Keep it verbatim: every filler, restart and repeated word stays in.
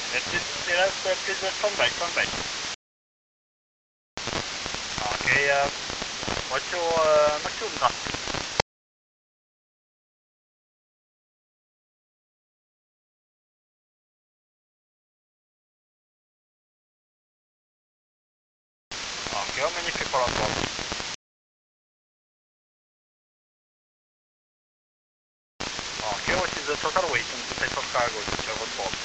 Metti, resta preso stand-by, stand-by. Ok, uh, what's your uh, maximum thrust? Okay, how many people on board? Okay, what is the total weight and the type of cargo that you have on board?